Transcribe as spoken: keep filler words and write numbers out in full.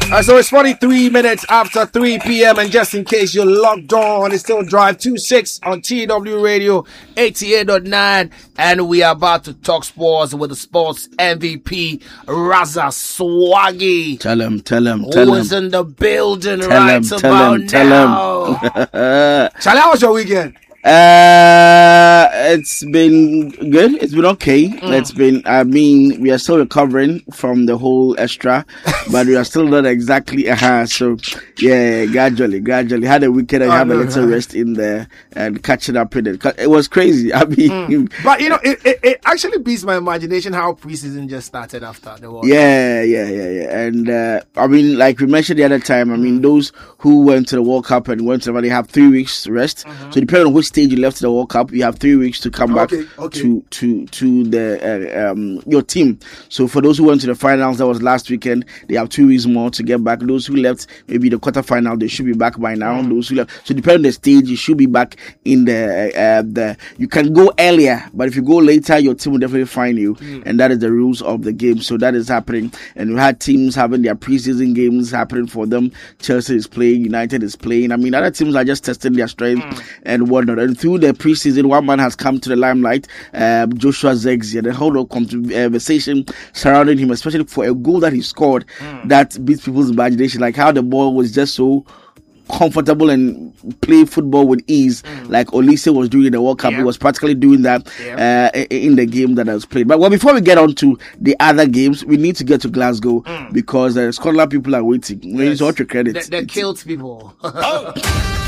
Uh, so it's forty-three minutes after three p.m. and just in case you're logged on, it's still Drive two six on T W Radio eighty-eight point nine, and we are about to talk sports with the sports M V P Razza Swaggy. Tell him, tell him, tell him. Who's in the building tell right him, about tell him, now? Tell him. Charlie, how was your weekend? Uh, it's been good. It's been okay. Mm. It's been, I mean, we are still recovering from the whole extra, but we are still not exactly, uh so yeah, gradually, gradually. Had a weekend and oh, have no, a little no. rest in there and catching up with it. It was crazy. I mean, mm. but you know, it, it, it actually beats my imagination how preseason just started after the World Cup. Yeah, yeah, yeah, yeah. And, uh, I mean, like we mentioned the other time, I mean, mm. those who went to the World Cup and went to the, they have three weeks rest. Mm-hmm. So depending on which stage you left the World Cup, you have three weeks to come back okay, okay. to to to the uh, um your team. So for those who went to the finals, that was last weekend. They have two weeks more to get back. Those who left maybe the quarterfinal, they should be back by now. Mm. Those who left, so depending on the stage, you should be back in the uh, the. You can go earlier, but if you go later, your team will definitely find you, mm. and that is the rules of the game. So that is happening, and we had teams having their preseason games happening for them. Chelsea is playing, United is playing. I mean, other teams are just testing their strength mm. and whatnot. And through the preseason, one man has come to the limelight, uh, Joshua Zexia. The whole conversation surrounding him, especially for a goal that he scored mm. that beats people's imagination, like how the ball was just so comfortable and play football with ease, mm. like Olise was doing in the World Cup. Yeah. He was practically doing that yeah. uh, in the game that I was played. But well, before we get on to the other games, we need to get to Glasgow mm. because uh, Scotland people are waiting. Yes. It's all your credit. The, the killed people. Oh.